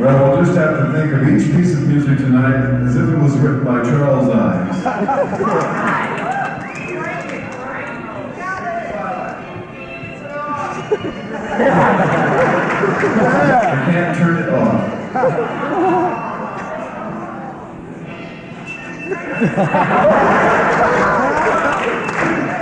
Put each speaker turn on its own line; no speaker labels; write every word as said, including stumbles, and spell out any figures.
Well, we'll just have to think of each piece of music tonight as if it was written by Charles Ives. I can't turn it off.